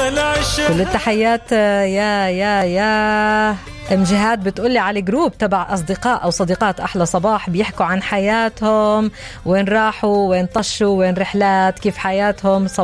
كل التحيات يا ام جهاد بتقولي على جروب تبع أصدقاء أو صديقات أحلى صباح بيحكوا عن حياتهم، وين راحوا، وين طشوا، وين رحلات، كيف حياتهم.